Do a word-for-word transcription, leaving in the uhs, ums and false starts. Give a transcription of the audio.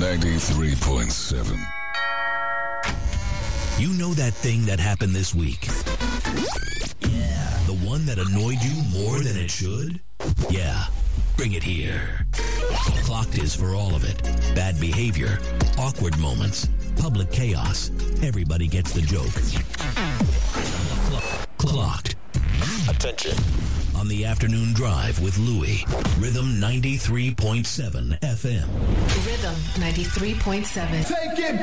ninety-three point seven. You know that thing that happened this week? Yeah. The one that annoyed you more than it should? Yeah. Bring it here. Clocked is for all of it. Bad behavior, awkward moments, public chaos. Everybody gets the joke. Clocked. Attention. On the afternoon drive with Louie. Rhythm ninety-three point seven F M. Rhythm ninety-three point seven. Take it